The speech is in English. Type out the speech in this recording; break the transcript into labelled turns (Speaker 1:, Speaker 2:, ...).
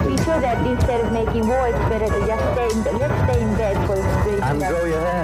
Speaker 1: be sure that instead of making war, it's better to just stay in bed for a straight.
Speaker 2: And grow your hair.